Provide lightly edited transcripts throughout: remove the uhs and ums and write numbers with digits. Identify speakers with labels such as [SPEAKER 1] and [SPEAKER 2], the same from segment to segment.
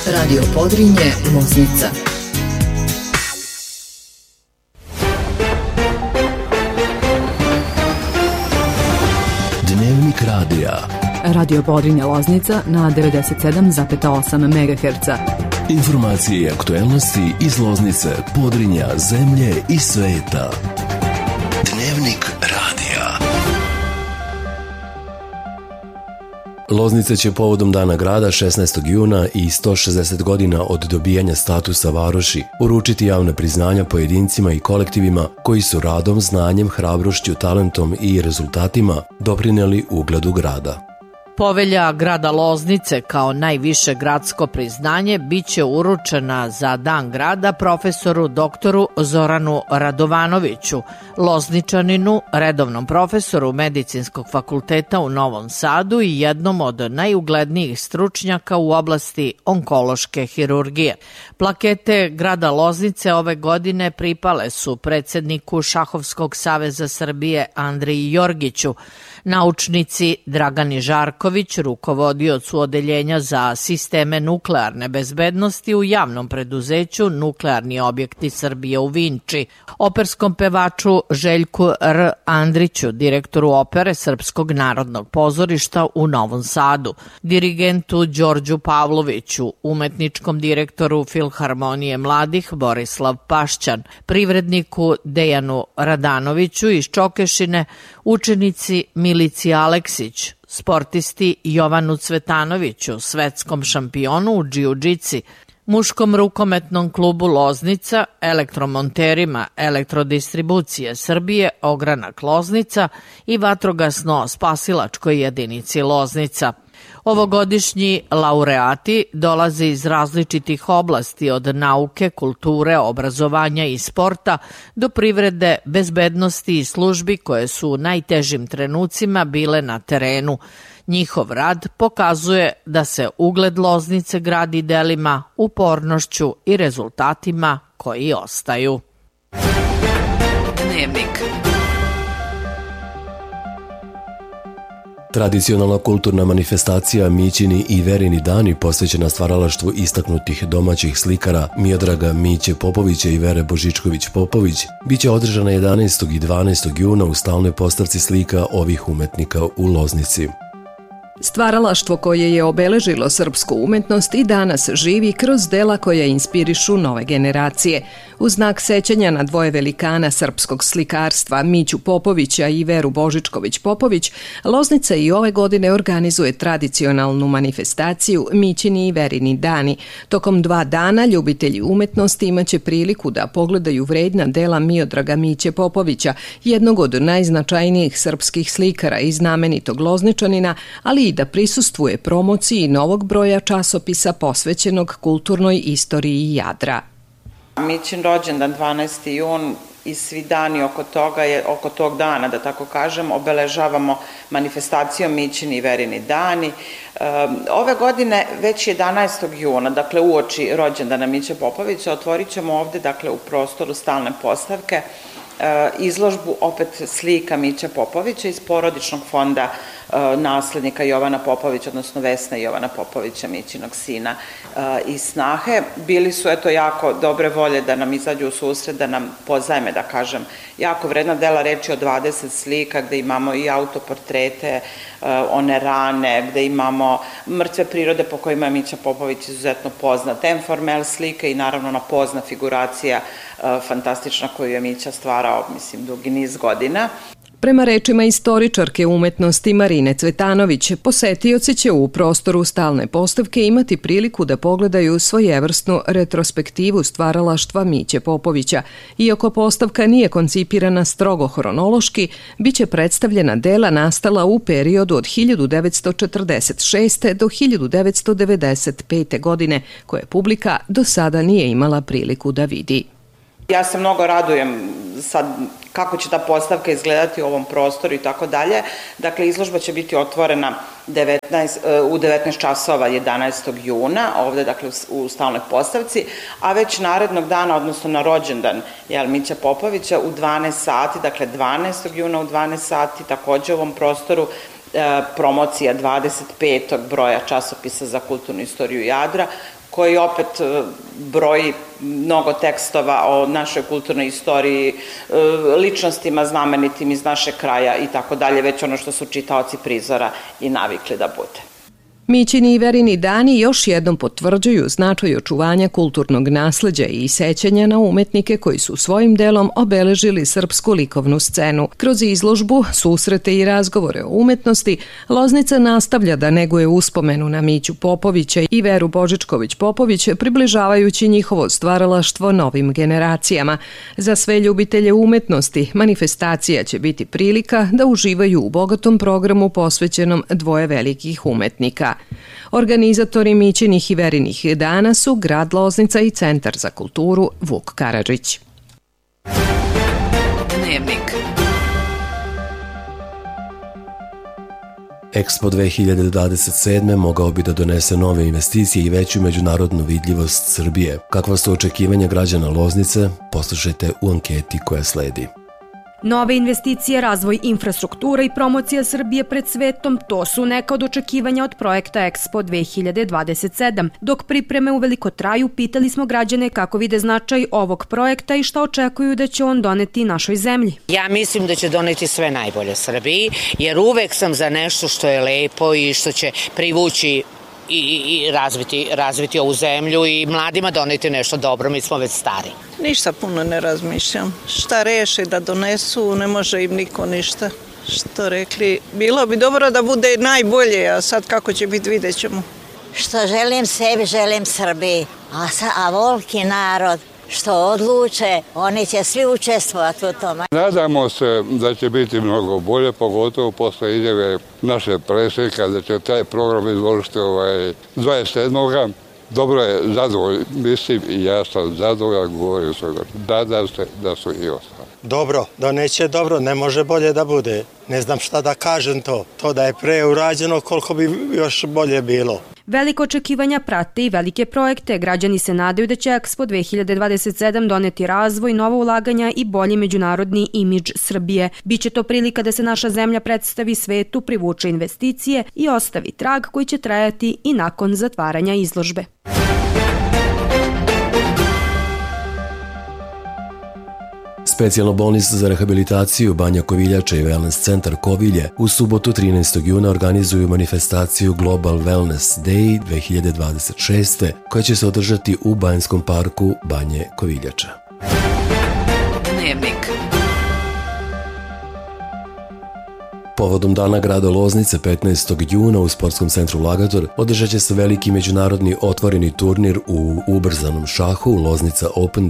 [SPEAKER 1] Radio Podrinje, Loznica.
[SPEAKER 2] Dnevnik radija.
[SPEAKER 3] Radio Podrinje, Loznica na 97,8 MHz.
[SPEAKER 2] Informacije i aktuelnosti iz Loznice, Podrinja, zemlje i sveta. Dnevnik radija. Loznica će povodom Dana grada 16. juna i 160 godina od dobijanja statusa varoši uručiti javna priznanja pojedincima i kolektivima koji su radom, znanjem, hrabrošću, talentom i rezultatima doprineli ugledu grada.
[SPEAKER 4] Povelja grada Loznice kao najviše gradsko priznanje biće uručena za Dan grada profesoru doktoru Zoranu Radovanoviću, Lozničaninu, redovnom profesoru Medicinskog fakulteta u Novom Sadu i jednom od najuglednijih stručnjaka u oblasti onkološke hirurgije. Plakete grada Loznice ove godine pripale su predsedniku Šahovskog saveza Srbije Andriji Jorgiću, naučnici Dragani Žarković, rukovodiocu Odeljenja za sisteme nuklearne bezbednosti u javnom preduzeću Nuklearni objekti Srbije u Vinči, operskom pevaču Željku R. Andriću, direktoru opere Srpskog narodnog pozorišta u Novom Sadu, dirigentu Đorđu Pavloviću, umetničkom direktoru Filharmonije mladih Borislav Pašćan, privredniku Dejanu Radanoviću iz Čokešine, učenici Milici Aleksić, sportisti Jovanu Cvetanoviću, svetskom šampionu u džiu-džici, muškom rukometnom klubu Loznica, elektromonterima Elektrodistribucije Srbije, Ogranak Loznica i vatrogasno-spasilačkoj jedinici Loznica. Ovogodišnji laureati dolaze iz različitih oblasti, od nauke, kulture, obrazovanja i sporta do privrede, bezbednosti i službi koje su u najtežim trenucima bile na terenu. Njihov rad pokazuje da se ugled Loznice gradi delima, upornošću i rezultatima koji ostaju.
[SPEAKER 1] Dnevnik.
[SPEAKER 2] Tradicionalna kulturna manifestacija Mićini i Verini dani posvećena stvaralaštvu istaknutih domaćih slikara Miodraga Miće Popovića i Vere Božičković-Popović biće održana 11. i 12. juna u stalnoj postavci slika ovih umetnika u Loznici.
[SPEAKER 3] Stvaralaštvo koje je obeležilo srpsku umetnost i danas živi kroz dela koja inspirišu nove generacije. U znak sećanja na dvoje velikana srpskog slikarstva Miću Popovića i Veru Božičković-Popović, Loznica i ove godine organizuje tradicionalnu manifestaciju Mićini i Verini dani. Tokom 2 dana ljubitelji umetnosti imaće priliku da pogledaju vredna dela Miodraga Miće Popovića, jednog od najznačajnijih srpskih slikara i znamenitog Lozničanina, ali i da prisustvuje promociji novog broja časopisa posvećenog kulturnoj istoriji Jadra.
[SPEAKER 5] Mićin rođendan 12. jun i svi dani oko tog dana, da tako kažem, obeležavamo manifestacijom Mićini i Verini dani. Ove godine, već 11. juna, dakle uoči rođendana Miće Popovića, otvorit ćemo ovde, dakle u prostoru stalne postavke, izložbu opet slika Miće Popovića iz porodičnog fonda naslednika Jovana Popovića, odnosno Vesna Jovana Popovića, Mićinog sina i snahe. Bili su jako dobre volje da nam izađu u susret, da nam pozajme, da kažem, jako vredna dela, reči o 20 slika gde imamo i autoportrete, one rane, gde imamo mrtve prirode po kojima je Mića Popović izuzetno poznat, informel slike i naravno ona pozna figuracija fantastična koju je Mića stvarao, dugi niz godina.
[SPEAKER 3] Prema rečima istoričarke umetnosti Marine Cvetanović, posetioci će u prostoru stalne postavke imati priliku da pogledaju svojevrsnu retrospektivu stvaralaštva Miće Popovića. Iako postavka nije koncipirana strogo hronološki, biće predstavljena dela nastala u periodu od 1946. do 1995. godine, koje publika do sada nije imala priliku da vidi.
[SPEAKER 5] Ja se mnogo radujem sad kako će ta postavka izgledati u ovom prostoru i tako dalje. Dakle, izložba će biti otvorena u 19 časova 11. juna, ovde dakle u stalnoj postavci, a već narednog dana, odnosno na rođendan Miće Popovića u 12 sati, dakle 12. juna u 12 sati, takođe u ovom prostoru promocija 25. broja časopisa za kulturnu istoriju Jadra, koji opet broji mnogo tekstova o našoj kulturnoj istoriji, ličnostima znamenitim iz našeg kraja i tako dalje, već ono što su čitaoci prizora i navikli da bude.
[SPEAKER 3] Mićini i Verini dani još jednom potvrđuju značaj očuvanja kulturnog nasleđa i sećanja na umetnike koji su svojim delom obeležili srpsku likovnu scenu. Kroz izložbu, susrete i razgovore o umetnosti, Loznica nastavlja da neguje uspomenu na Miću Popovića i Veru Božičković-Popović, približavajući njihovo stvaralaštvo novim generacijama. Za sve ljubitelje umetnosti, manifestacija će biti prilika da uživaju u bogatom programu posvećenom dvoje velikih umetnika. Organizatori Mićinih i Verinih dana su grad Loznica i Centar za kulturu Vuk Karadžić.
[SPEAKER 1] Dnevnik.
[SPEAKER 2] Expo 2027. mogao bi da donese nove investicije i veću međunarodnu vidljivost Srbije. Kakva su očekivanja građana Loznice? Poslušajte u anketi koja sledi.
[SPEAKER 6] Nove investicije, razvoj infrastruktura i promocija Srbije pred svetom, to su neka od očekivanja od projekta Expo 2027. Dok pripreme uveliko traju, pitali smo građane kako vide značaj ovog projekta i šta očekuju da će on doneti našoj zemlji.
[SPEAKER 7] Ja mislim da će doneti sve najbolje Srbiji, jer uvek sam za nešto što je lepo i što će privući i razviti ovu zemlju i mladima doneti nešto dobro, mi smo već stari.
[SPEAKER 8] Ništa puno ne razmišljam. Šta reše da donesu, ne može im niko ništa. Što rekli, bilo bi dobro da bude najbolje, a sad kako će biti vidjet ćemo.
[SPEAKER 9] Što želim sebi, želim Srbiji, a volki narod što odluče, oni će svi učestvovati u tome.
[SPEAKER 10] Nadamo se da će biti mnogo bolje, pogotovo posle izjave naše predsjednika da će taj program izvršiti 27. Dobro je zadovolj, mislim i ja sam zadovoljan, govorio sam da su i ostali.
[SPEAKER 11] Dobro, da neće dobro, ne može bolje da bude. Ne znam šta da kažem to da je preurađeno koliko bi još bolje bilo.
[SPEAKER 6] Veliko očekivanja prate i velike projekte. Građani se nadaju da će Expo 2027 doneti razvoj, nova ulaganja i bolji međunarodni imidž Srbije. Biće to prilika da se naša zemlja predstavi svetu, privuče investicije i ostavi trag koji će trajati i nakon zatvaranja izložbe.
[SPEAKER 2] Specijalna bolnica za rehabilitaciju Banja Koviljača i Wellness centar Kovilje u subotu 13. juna organizuju manifestaciju Global Wellness Day 2026. koja će se održati u Banjskom parku Banje Koviljača.
[SPEAKER 1] Dnevnik.
[SPEAKER 2] Povodom Dana grada Loznice 15. juna u sportskom centru Lagator održat će se veliki međunarodni otvoreni turnir u ubrzanom šahu Loznica Open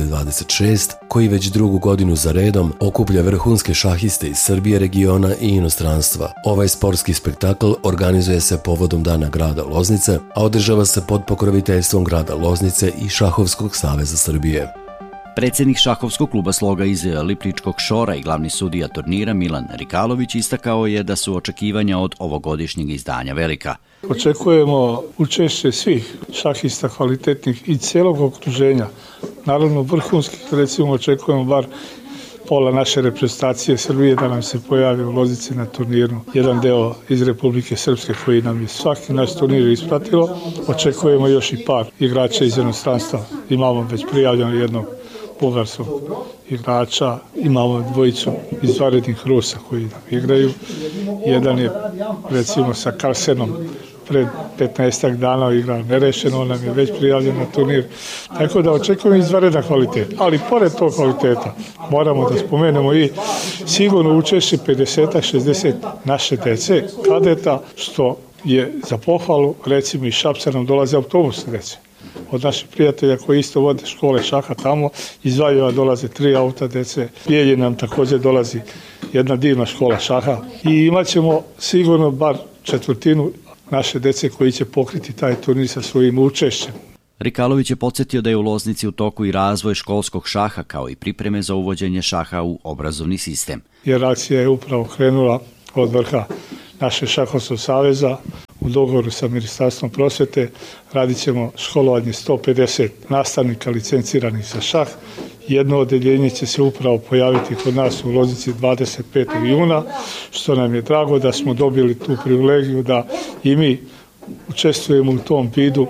[SPEAKER 2] 2026, koji već drugu godinu za redom okuplja vrhunske šahiste iz Srbije, regiona i inostranstva. Ovaj sportski spektakl organizuje se povodom Dana grada Loznice, a održava se pod pokroviteljstvom grada Loznice i Šahovskog saveza Srbije.
[SPEAKER 12] Predsjednik šahovskog kluba Sloga iz Lipličkog Šora i glavni sudija turnira Milan Rikalović istakao je da su očekivanja od ovogodišnjeg izdanja velika.
[SPEAKER 13] Očekujemo učešće svih šahista kvalitetnih i cijelog okruženja, naravno vrhunskih, recimo očekujemo bar pola naše reprezentacije Srbije da nam se pojavi u Loznici na turniru. Jedan deo iz Republike Srpske koji nam je svaki naš turnir ispratilo. Očekujemo još i par igrača iz inostranstva. Imamo već prijavljeno jednog bugarskog igrača, imamo dvojicu izvanrednih Rusa koji nam igraju. Jedan je recimo sa Karsenom pred 15 dana igrao nerešeno, on nam je već prijavljen na turnir. Tako da očekujemo izvanredan kvalitet. Ali pored tog kvaliteta moramo da spomenemo i sigurno učešće 50-60 naše dece, kadeta, što je za pohvalu, recimo iz Šapca nam dolaze autobus dece. Od naših prijatelja koji isto vode škole šaha tamo, iz Valjeva dolaze 3 auta dece, Bijelje nam također dolazi jedna divna škola šaha i imat ćemo sigurno bar četvrtinu naše dece koji će pokriti taj turnir sa svojim učešćem.
[SPEAKER 12] Rikalović je podsjetio da je u Loznici u toku i razvoj školskog šaha kao i pripreme za uvođenje šaha u obrazovni sistem. Jer
[SPEAKER 13] akcija je upravo krenula od vrha naše šahovskog saveza u dogovoru sa Ministarstvom prosvete. Radit ćemo školovanje 150 nastavnika licenciranih za šah. Jedno odeljenje će se upravo pojaviti kod nas u Loznici 25. juna, što nam je drago da smo dobili tu privilegiju da i mi učestvujemo u tom vidu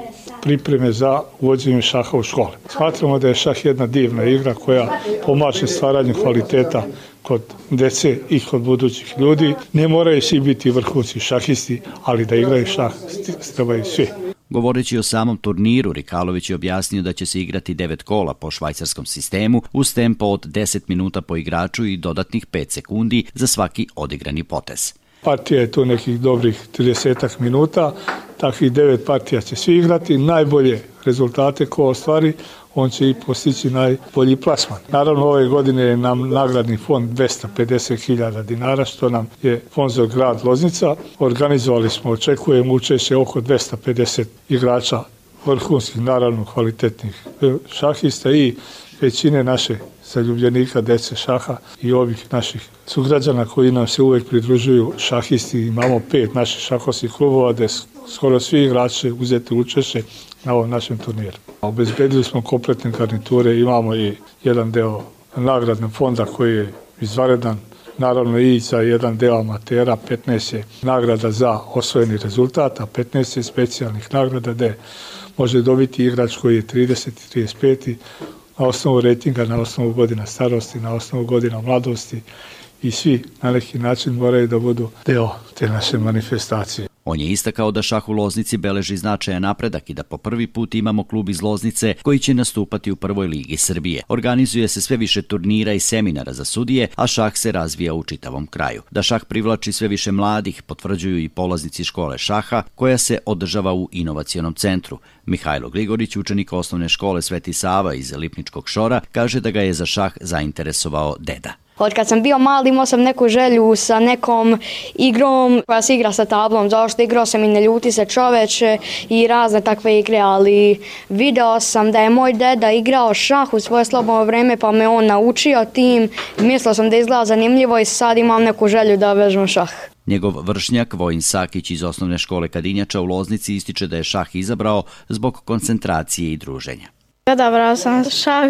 [SPEAKER 13] pripreme za uvođenje šaha u škole. Smatramo da je šah jedna divna igra koja pomaže stvaranju kvaliteta kod dece i kod budućih ljudi. Ne moraju svi biti vrhunski šahisti, ali da igraju šah trebaju svi.
[SPEAKER 12] Govoreći o samom turniru, Rikalović je objasnio da će se igrati 9 kola po švajcarskom sistemu uz tempo od 10 minuta po igraču i dodatnih 5 sekundi za svaki odigrani potez.
[SPEAKER 13] Partija je tu nekih dobrih 30 minuta, takvih 9 partija će svi igrati, najbolje rezultate ko ostvari, on će i postići najbolji plasman. Naravno, ove godine je nam nagradni fond 250.000 dinara, što nam je sponzor grad Loznica. Organizovali smo, očekujemo učešće oko 250 igrača vrhunskih, naravno kvalitetnih šahista i većine naše zaljubljenika dece šaha i ovih naših sugrađana koji nam se uvek pridružuju šahisti. Imamo 5 naših šahovskih klubova gde skoro svi igrači uzeti učešće na ovom našem turniru. Obezbedili smo kompletne garniture, imamo i jedan deo nagradnog fonda koji je izvanredan, naravno i za jedan deo amatera, 15 je nagrada za osvojeni rezultat, a 15 je specijalnih nagrada gde može dobiti igrač koji je 30 i 35 na osnovu rejtinga, na osnovu godina starosti, na osnovu godina mladosti i svi na neki način moraju da budu deo te naše manifestacije.
[SPEAKER 12] On je istakao da šah u Loznici beleži značajan napredak i da po prvi put imamo klub iz Loznice koji će nastupati u prvoj ligi Srbije. Organizuje se sve više turnira i seminara za sudije, a šah se razvija u čitavom kraju. Da šah privlači sve više mladih potvrđuju i polaznici škole šaha koja se održava u inovacionom centru. Mihajlo Grigorić, učenik osnovne škole Sveti Sava iz Lipničkog Šora, kaže da ga je za šah zainteresovao deda.
[SPEAKER 14] Od kad sam bio mali imao sam neku želju sa nekom igrom koja se igra sa tablom, zašto igrao sam i Ne ljuti se čoveče i razne takve igre, ali video sam da je moj deda igrao šah u svoje slobodno vreme pa me on naučio tim, mislio sam da izgleda zanimljivo i sad imam neku želju da vežbam šah.
[SPEAKER 12] Njegov vršnjak, Vojin Sakić iz osnovne škole Kadinjača u Loznici, ističe da je šah izabrao zbog koncentracije i druženja.
[SPEAKER 15] Odabrao sam šah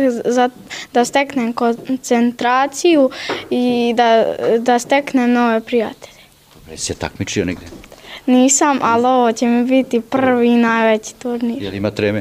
[SPEAKER 15] da steknem koncentraciju i da steknem nove prijatelje.
[SPEAKER 12] Jesi se takmičio negde?
[SPEAKER 15] Nisam, ali ovo će mi biti prvi i najveći turnir.
[SPEAKER 12] Jel ima treme?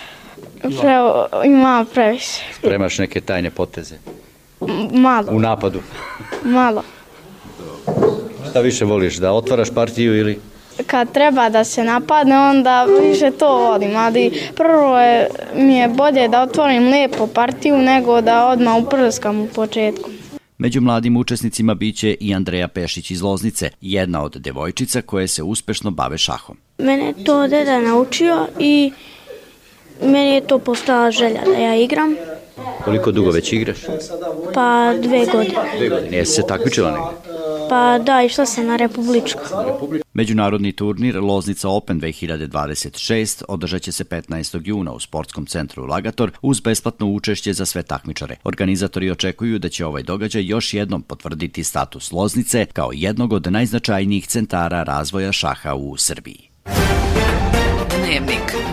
[SPEAKER 15] Ima previše.
[SPEAKER 12] Spremaš neke tajne poteze?
[SPEAKER 15] Malo.
[SPEAKER 12] U napadu?
[SPEAKER 15] Malo.
[SPEAKER 12] Šta više voliš, da otvaraš partiju ili...
[SPEAKER 15] Kad treba da se napadne, onda više to volim, ali prvo mi je bolje da otvorim lepo partiju nego da odmah uprskam u početku.
[SPEAKER 12] Među mladim učesnicima biće i Andreja Pešić iz Loznice, jedna od devojčica koje se uspešno bave šahom.
[SPEAKER 16] Mene je to deda naučio i meni je to postala želja da ja igram.
[SPEAKER 12] Koliko dugo već igraš?
[SPEAKER 16] Pa 2 godine.
[SPEAKER 12] 2 godine. Jesi se takmičila negde?
[SPEAKER 16] Pa da, išla sam na republičko.
[SPEAKER 12] Međunarodni turnir Loznica Open 2026 održat će se 15. juna u sportskom centru Lagator uz besplatno učešće za sve takmičare. Organizatori očekuju da će ovaj događaj još jednom potvrditi status Loznice kao jednog od najznačajnijih centara razvoja šaha u Srbiji.
[SPEAKER 3] Dnevnik.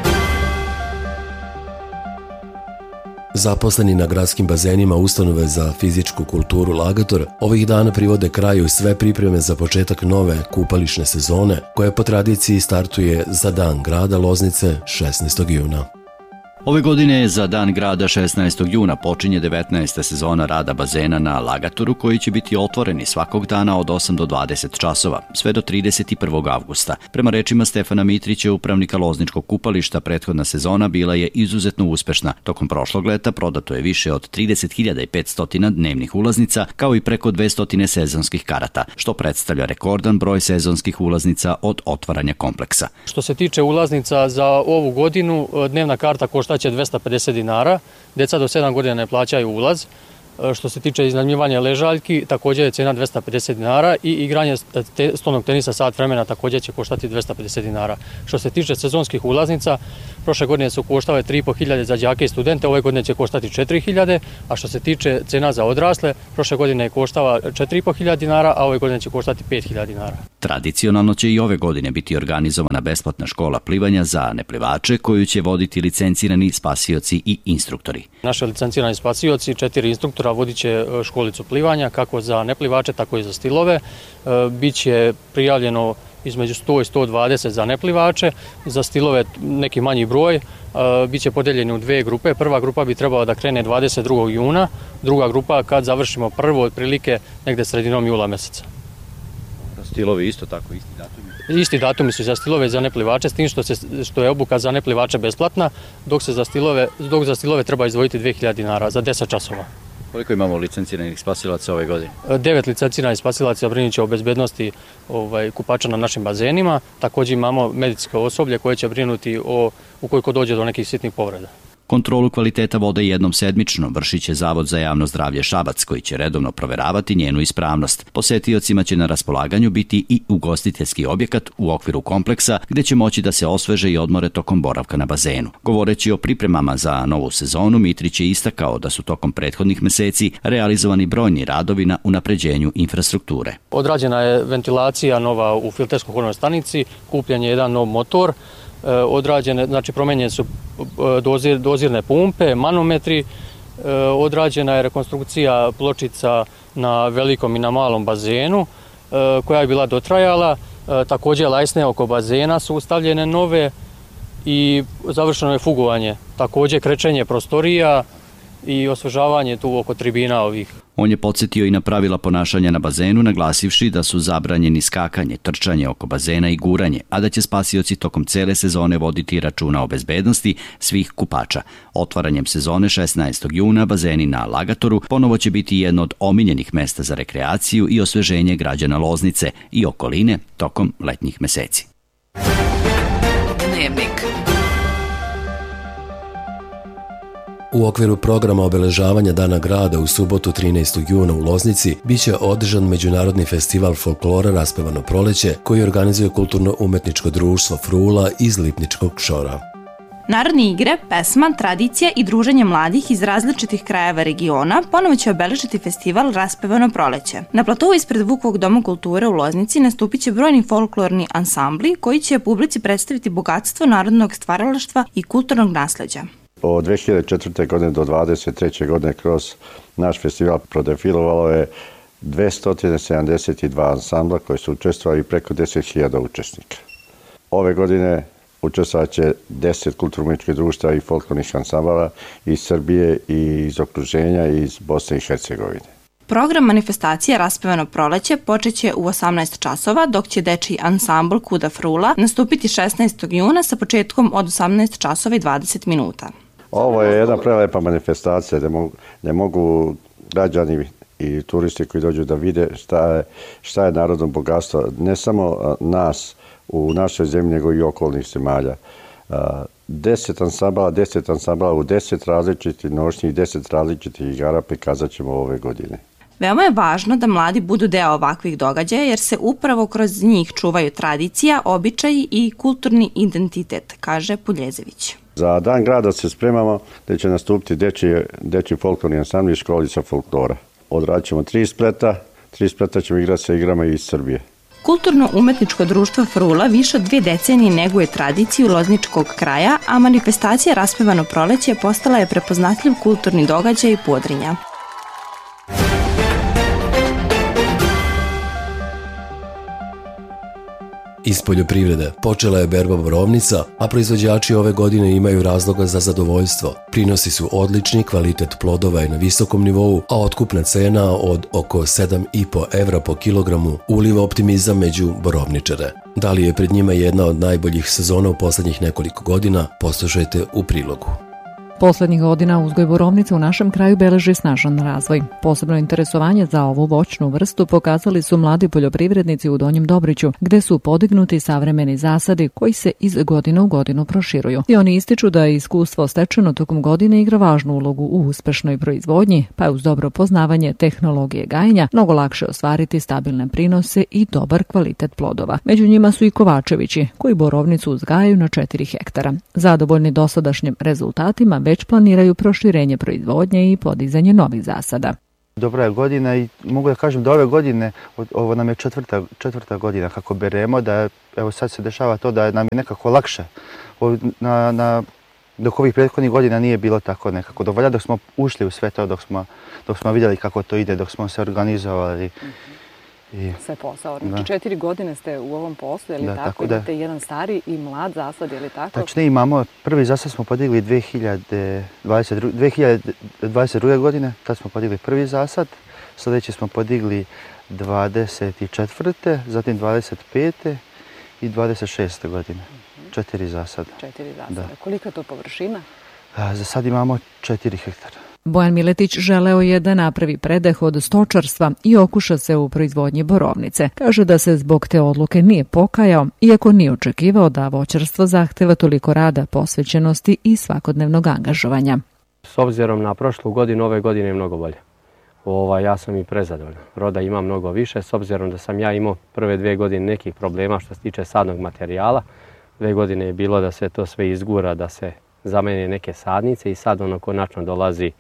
[SPEAKER 2] Zaposleni na gradskim bazenima ustanove za fizičku kulturu Lagator ovih dana privode kraju sve pripreme za početak nove kupališne sezone koja po tradiciji startuje za Dan grada Loznice 16. juna.
[SPEAKER 12] Ove godine za Dan grada 16. juna počinje 19. sezona rada bazena na Lagatoru koji će biti otvoreni svakog dana od 8 do 20 časova, sve do 31. avgusta. Prema rečima Stefana Mitrića, upravnika Lozničkog kupališta, prethodna sezona bila je izuzetno uspešna. Tokom prošlog leta prodato je više od 30.500 dnevnih ulaznica, kao i preko 200 sezonskih karata, što predstavlja rekordan broj sezonskih ulaznica od otvaranja kompleksa.
[SPEAKER 17] Što se tiče ulaznica za ovu godinu, dnevna karta košta će 250 dinara, deca do 7 godina ne plaćaju ulaz. Što se tiče iznajmljivanja ležaljki, također je cena 250 dinara i igranje stolnog tenisa sat vremena također će koštati 250 dinara. Što se tiče sezonskih ulaznica, prošle godine su koštale 3.500 za đake i studente, ove godine će koštati 4.000, a što se tiče cena za odrasle, prošle godine je koštala 4.500 dinara, a ove godine će koštati 5.000 dinara.
[SPEAKER 12] Tradicionalno će i ove godine biti organizovana besplatna škola plivanja za neplivače koju će voditi licencirani spasioci i instruktori.
[SPEAKER 17] Naši licencirani spasioci, 4 instruktora vodit će školicu plivanja kako za neplivače, tako i za stilove. Biće prijavljeno između 100 i 120 za neplivače, za stilove neki manji broj, bit će podeljeni u dve grupe. Prva grupa bi trebala da krene 22. juna, druga grupa kad završimo prvo otprilike negde sredinom jula meseca.
[SPEAKER 12] Stilovi isto tako, isti datumi?
[SPEAKER 17] Isti datumi su za stilove za neplivače, s tim što je obuka za neplivače besplatna, dok za stilove treba izdvojiti 2000 dinara za 10 časova.
[SPEAKER 12] Koliko imamo licenciranih spasilaca ove godine?
[SPEAKER 17] 9 licenciranih spasilaca brinut će o bezbednosti kupača na našim bazenima. Također imamo medicinsko osoblje koje će brinuti ukoliko dođe do nekih sitnih povreda.
[SPEAKER 12] Kontrolu kvaliteta vode jednom sedmično vršit će Zavod za javno zdravlje Šabac, koji će redovno proveravati njenu ispravnost. Posetiocima će na raspolaganju biti i ugostiteljski objekat u okviru kompleksa gdje će moći da se osveže i odmore tokom boravka na bazenu. Govoreći o pripremama za novu sezonu, Mitrić je istakao da su tokom prethodnih meseci realizovani brojni radovi na unapređenju infrastrukture.
[SPEAKER 17] Odrađena je ventilacija nova u filterskoj hladnoj stanici, kupljen je jedan nov motor, odrađene, znači promenjene su dozirne pumpe, manometri, odrađena je rekonstrukcija pločica na velikom i na malom bazenu koja je bila dotrajala, također lajsne oko bazena su ustavljene nove i završeno je fugovanje, također krečenje prostorija i osvežavanje tu oko tribina ovih.
[SPEAKER 12] On je podsjetio i na pravila ponašanja na bazenu, naglasivši da su zabranjeni skakanje, trčanje oko bazena i guranje, a da će spasioci tokom cele sezone voditi računa o bezbednosti svih kupača. Otvaranjem sezone 16. juna bazeni na Lagatoru ponovo će biti jedno od omiljenih mesta za rekreaciju i osveženje građana Loznice i okoline tokom letnjih meseci.
[SPEAKER 1] Dnevnik.
[SPEAKER 2] U okviru programa obeležavanja Dana grada u subotu 13. juna u Loznici biće održan Međunarodni festival folklora Raspevano proleće koji organizuje kulturno-umetničko društvo Frula iz Lipničkog Kšora.
[SPEAKER 18] Narodne igre, pesma, tradicija i druženje mladih iz različitih krajeva regiona ponovo će obeležiti festival Raspevano proleće. Na platovu ispred Vukovog doma kulture u Loznici nastupit će brojni folklorni ansambli koji će publici predstaviti bogatstvo narodnog stvaralaštva i kulturnog nasleđa.
[SPEAKER 19] Od 2004. godine do 2023. godine kroz naš festival prodefilovalo je 272 ansambla koji su učestvovali preko 10.000 učesnika. Ove godine učestvovat će 10 kulturno-umetničkih društva i folklornih ansambala iz Srbije i iz okruženja i iz Bosne i Hercegovine.
[SPEAKER 18] Program manifestacije Raspevano proleće počeće u 18 časova, dok će dečiji ansambl Kuda Frula nastupiti 16. juna sa početkom od 18 časova i 20 minuta.
[SPEAKER 19] Ovo je jedna prelepa manifestacija gdje mogu građani i turisti koji dođu da vide šta je narodno bogatstvo, ne samo nas u našoj zemlji, nego i okolnih zemalja. 10 ansambala u 10 različitih nošnji i 10 različitih igara prikazat ćemo ove godine.
[SPEAKER 18] Veoma je važno da mladi budu deo ovakvih događaja jer se upravo kroz njih čuvaju tradicija, običaji i kulturni identitet, kaže Puljezević.
[SPEAKER 19] Za Dan grada se spremamo gdje će nastupiti dečji folklorni ansambl i školica folklora. Odradit ćemo 3 spleta ćemo igrati sa igrama iz Srbije.
[SPEAKER 18] Kulturno-umetničko društvo Frula više od 2 decenije neguje tradiciju lozničkog kraja, a manifestacija Raspevano proleće postala je prepoznatljiv kulturni događaj Podrinja.
[SPEAKER 2] Iz poljoprivrede počela je berba borovnica, a proizvođači ove godine imaju razloga za zadovoljstvo. Prinosi su odlični, kvalitet plodova je na visokom nivou, a otkupna cena od oko 7,5 evra po kilogramu uliva optimizam među borovničare. Da li je pred njima jedna od najboljih sezona u posljednjih nekoliko godina, poslušajte u prilogu.
[SPEAKER 20] Poslednjih godina uzgoj borovnice u našem kraju beleži snažan razvoj. Posebno interesovanje za ovu voćnu vrstu pokazali su mladi poljoprivrednici u Donjem Dobriću, gde su podignuti savremeni zasadi koji se iz godine u godinu proširuju. I oni ističu da je iskustvo stečeno tokom godine igra važnu ulogu u uspešnoj proizvodnji, pa je uz dobro poznavanje tehnologije gajenja mnogo lakše ostvariti stabilne prinose i dobar kvalitet plodova. Među njima su i Kovačevići, koji borovnicu uzgajaju na 4 hektara. Zadovoljni dosadašnjim rezultatima, već planiraju proširenje proizvodnje i podizanje novih zasada.
[SPEAKER 21] Dobra je godina i mogu da kažem da ove godine, ovo nam je četvrta godina kako beremo, da evo sad se dešava to da nam je nekako lakše. Dok ovih prethodnih godina nije bilo tako nekako. Dok smo ušli u sve to, dok smo vidjeli kako to ide, dok smo se organizovali.
[SPEAKER 4] sve posao. Znači 4 godine ste u ovom poslu, je li tako? Imate jedan stari i mlad zasad, je li tako?
[SPEAKER 21] Tačno, imamo, prvi zasad smo podigli 2022. godine, tad smo podigli prvi zasad, sljedeći smo podigli 24. zatim 25. i 26. godine. 4 zasada.
[SPEAKER 4] 4 zasada. Kolika je to površina?
[SPEAKER 21] Za sad imamo 4 hektara.
[SPEAKER 20] Bojan Miletić želeo je da napravi predah od stočarstva i okuša se u proizvodnji borovnice. Kaže da se zbog te odluke nije pokajao, iako nije očekivao da voćarstvo zahteva toliko rada, posvećenosti i svakodnevnog angažovanja.
[SPEAKER 22] S obzirom na prošlu godinu, ove godine je mnogo bolje. Ja sam i prezadovoljan. Roda ima mnogo više, s obzirom da sam ja imao prve 2 godine nekih problema što se tiče sadnog materijala. 2 godine je bilo da se to sve izgura, da se zamene neke sadnice i sad konačno dolazi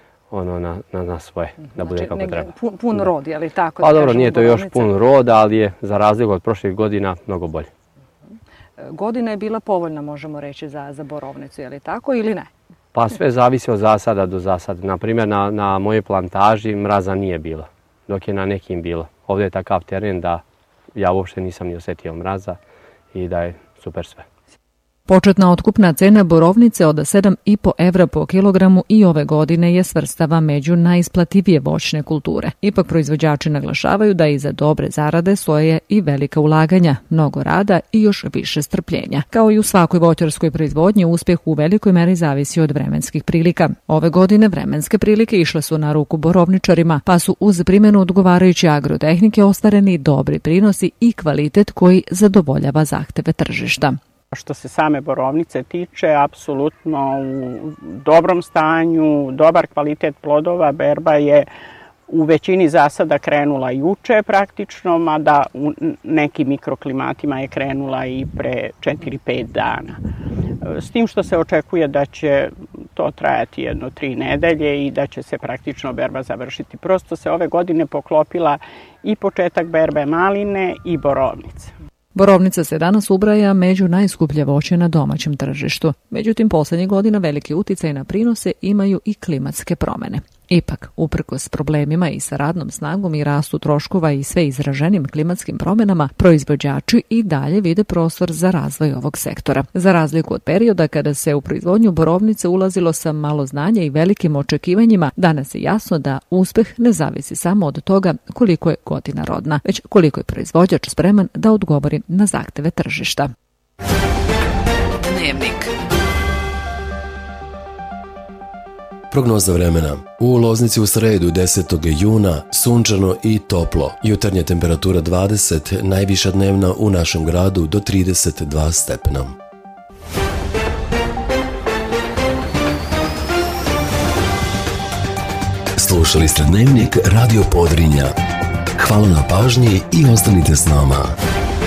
[SPEAKER 22] na svoje, da bude kako treba.
[SPEAKER 4] Pun rod, je li tako?
[SPEAKER 22] Pa dobro, nije to još pun rod, ali je za razliku od prošlih godina mnogo bolje.
[SPEAKER 4] Godina je bila povoljna, možemo reći, za borovnicu, je li tako ili ne?
[SPEAKER 22] Pa sve zavisi od zasada do zasada. Naprimjer, na mojoj plantaži mraza nije bilo, dok je na nekim bilo. Ovdje je takav teren da ja uopšte nisam ni osjetio mraza i da je super sve.
[SPEAKER 20] Početna otkupna cena borovnice od 7,5 evra po kilogramu i ove godine je svrstava među najisplativije voćne kulture. Ipak proizvođači naglašavaju da iza dobre zarade stoje i velika ulaganja, mnogo rada i još više strpljenja. Kao i u svakoj voćarskoj proizvodnji, uspjeh u velikoj meri zavisi od vremenskih prilika. Ove godine vremenske prilike išle su na ruku borovničarima, pa su uz primjenu odgovarajuće agrotehnike ostvareni dobri prinosi i kvalitet koji zadovoljava zahteve tržišta.
[SPEAKER 23] Što se same borovnice tiče, apsolutno u dobrom stanju, dobar kvalitet plodova, berba je u većini zasada krenula juče praktično, mada u nekim mikroklimatima je krenula i pre 4-5 dana. S tim što se očekuje da će to trajati 1-3 nedelje i da će se praktično berba završiti. Prosto se ove godine poklopila i početak berbe maline i borovnice.
[SPEAKER 20] Borovnica se danas ubraja među najskuplje voće na domaćem tržištu. Međutim, posljednjih godina veliki uticaj na prinose imaju i klimatske promjene. Ipak, uprkos problemima i sa radnom snagom i rastu troškova i sve izraženim klimatskim promjenama, proizvođači i dalje vide prostor za razvoj ovog sektora. Za razliku od perioda kada se u proizvodnju borovnice ulazilo sa malo znanja i velikim očekivanjima, danas je jasno da uspjeh ne zavisi samo od toga koliko je godina rodna, već koliko je proizvođač spreman da odgovori na zahteve tržišta.
[SPEAKER 1] Dnevnik.
[SPEAKER 2] Prognoza vremena. U Loznici u sredu 10. juna sunčano i toplo. Jutarnja temperatura 20, najviša dnevna u našem gradu do 32 stepena. Slušali ste Dnevnik Radio Podrinja. Hvala na pažnji i ostanite s nama.